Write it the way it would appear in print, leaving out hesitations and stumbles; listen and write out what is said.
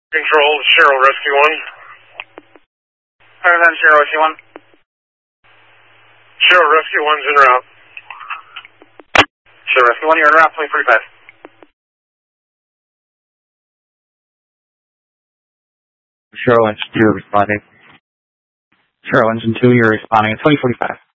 Control, Cheryl Rescue 1. Representative Cheryl Rescue 1. Cheryl Rescue 1's en route. Cheryl Rescue 1, you're en route, 2045. Cheryl Engine 2 responding. Cheryl Engine 2, you're responding at 2045.